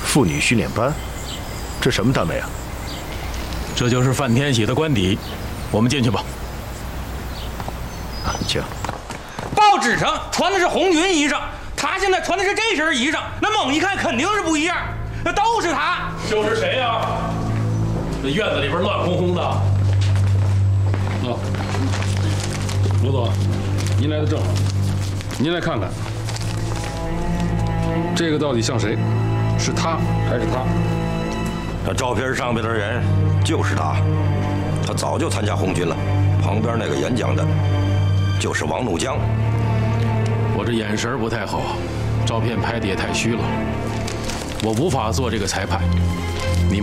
妇女训练班，这什么单位啊？ 这就是范天喜的官邸，我们进去吧。 啊，请。 报纸上传的是红军衣裳，他现在穿的是这身衣裳，那猛一看肯定是不一样，那都是他。 就是谁呀？这院子里边乱哄哄的。 啊，罗总，您来的正好，您来看看，这个到底像谁？是他还是他？ 这照片上面的人就是他，他早就参加红军了。旁边那个演讲的，就是王怒江。 我这眼神不太好，照片拍的也太虚了，我无法做这个裁判。